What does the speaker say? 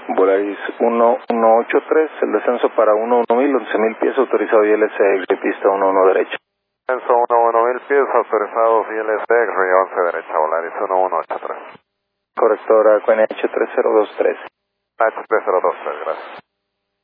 Volaris 1183, el descenso para 11.000, 11.000 pies autorizado ILC, pista 11 derecha. Descenso 11.000 pies autorizados ILC, río 11 derecha, Volaris 1183. Correctora QNH 3023. H3023, gracias.